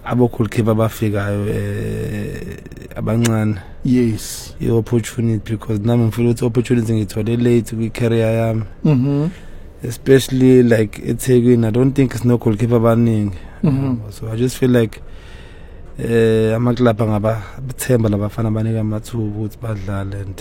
abo goalkeeper abafikayo abancane. Yes, I-opportunity, because nami ngifuna ukuthi opportunity ngithole late kwi-career yami. Especially like eThekwini, I don't think it's no goalkeeper abaningi. So I just feel like amaklabha ngaba bethemba labafana abanika amathuba ukuthi badlale, and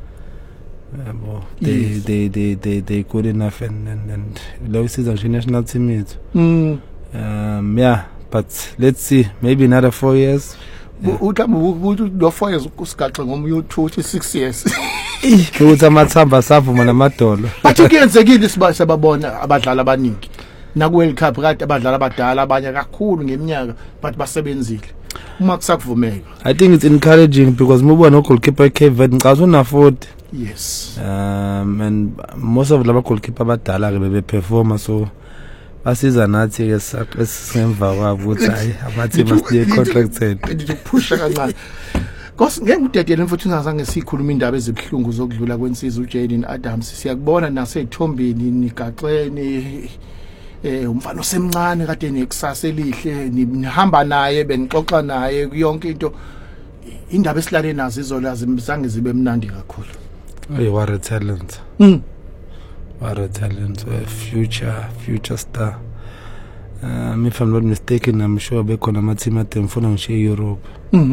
they good enough, and lo season nje national team yethu. Yeah, but let's see, maybe another 4 years. Uthi lo 4 years kusigaxe ngomunye uthi 6 years. Ukuthi amathamba savuma namadolo. But kuyenzekile sibabona abadlali abaningi na ku World Cup kade abadlali abadala abanye kakhulu ngeminyaka but basebenzile. Uma kusakuvumeka, I think it's encouraging, because mubona no goalkeeper Cape Verde ngicabanga una 40. Yes. And most of laba goalkeeper abadala ke bebe perform, so basiza nathi ke sesemva kwabo ukuthi hayi abathi basiye contracted. Ngipusha kancane. Because ngeke ngidedele mfuthu ngazange sikhuluma indaba ezibhlungu zokudlula kwensizwa uJaden Adams. Siyakubona nasethombeni nigaxene umfana osemncane kade nekusasa elihle, nihamba naye benixoxa naye yonke into. Indaba esilale nazo izola zimzange zibe mnandi kakhulu. Hey, what a talent. What a talent, a future star. If I'm not mistaken, I'm sure bekhona ama-team atemfuna ngishiye Europe.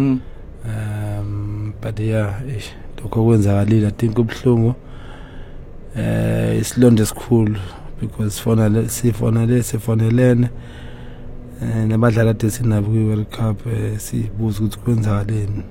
But yeah, lokho kwenzakalile, I think ubhlungu isilonde esikhulu, because sifonelene nabadlali ade sinabo kwi-World Cup, sibuza ukuthi kwenzakaleni.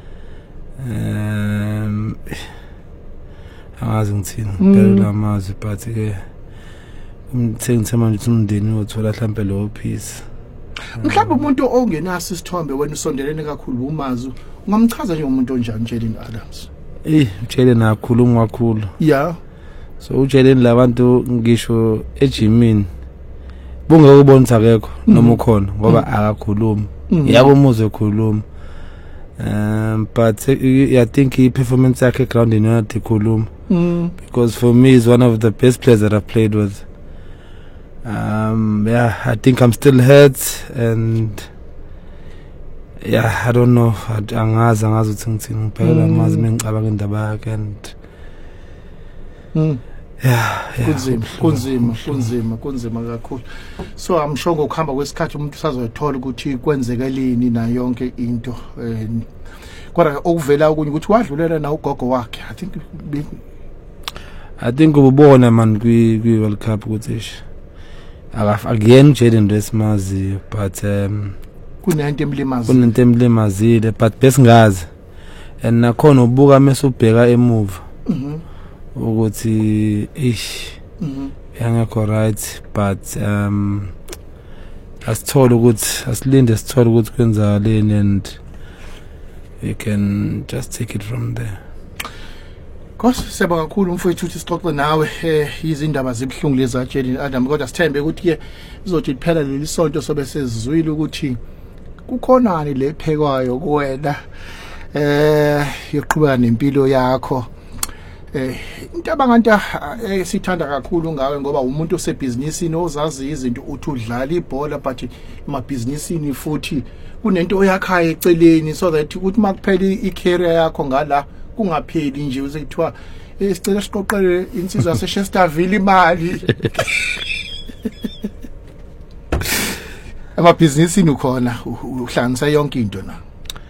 Angazi ngithini phela amazwi, but ke umthengise manje ukuthi umndeni uthola mhlambe lo peace. Mhlawumbe umuntu ongenaso isithombe wena usondelene kakhulu umazi, ungamchaza nje umuntu onjani Jaden Adams? uJaden akhuluma kakhulu. Yeah. So uJaden labantu ngisho ejimini bunga ukubonisa akekho noma ukhona ngoba akakhulumi. Yakumuzwe ekhuluma. But I think he performance yakhe ground in yona ekhuluma. Because for me he's one of the best players that I've played with. Yeah, I think I'm still hurt, and yeah, I don't know. Angazi ukuthi ngithini ngiphela amazi mengicabanga indaba yakhe, and yeah, kunzima kakhulu. So I'm sure ngokuhamba kwesikhathi umuntu usazothola ukuthi kwenzekaleni na yonke into. Kodwa okuvela okunye ukuthi wadlulela na ugogo wakhe. I think ubona man kwi World Cup ukuthi again Jaden Desmazi, but kunento emlimazile, but besingazi, and nakhona ubuka mesubheka emuva ukuthi yangekho right, but asithole ukuthi kwenzakaleni, and we can just take it from there. Because siyabonga kakhulu mfowethu ukuthi sixoxe nawe izindaba zibhlungu leza Jaden Adams, kodwa sithembe ukuthi ke izothi iphela leli sonto sobe sezizwile ukuthi kukhonani lephekwayo kuwena yoqhubeka nempilo yakho. Into abanganta sithanda kakhulu ngawe ngoba umuntu osebhizinisini ozazi izinto, uthi udlala ibhola but emabhizinisini futhi kunento oyakhayo eceleni, so that ukuthi makuphela i-career yakho ngala kungapheli nje uzekuthiwa sicela siqoqele insizwa yaseChesterville imali. Amabhizinisini ukhona uhlanganisa yonke into na.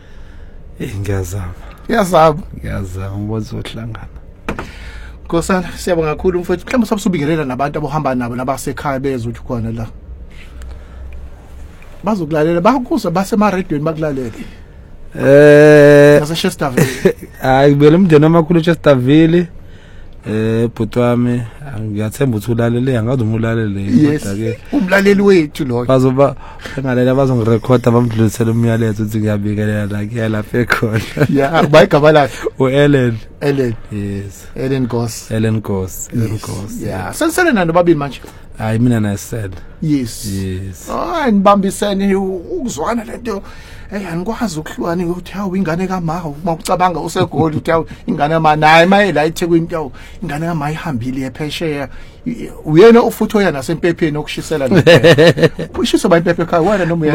Ngiyazama ukuthi uhlangana. Nkosana siyabonga kakhulu mfowethu. Mhlawumbe sabusubingelela nabantu abohamba nabo nabasekhaya bezwe ukuthi khona la bazokulalela, bakuzwa basema-radioweni bakulalele. Chesterville. Ngibele umndeni amakhulu eChesterville. Bhuti wami ngiyathemba ukuthi ulalele, angazi umulalele kodwa ke umlaleli wethu lo bazoba ngalela bazongirecorda bamdlulisela umyalezo ukuthi ngiyabikelela la kuyalapha ekhona. Yeah, bayigama lakhe uEllen. Yes. Ellen Gos. Yeah. Sensele nani babili manje? Hayi mina nasel. Yes. Nibambisene ukuzwana lento. Angikwazi ukuhlukana ukuthi hawu ingane kaMawu uma ucabanga usegoli ukuthi hawu ingane kaManayi maye la eThekwini hawu ingane kaMayi ihambile ephesheya, uyena ufutho yana nasempepheni okushisela nje. Ushiso ba impepe ekhaya wena noma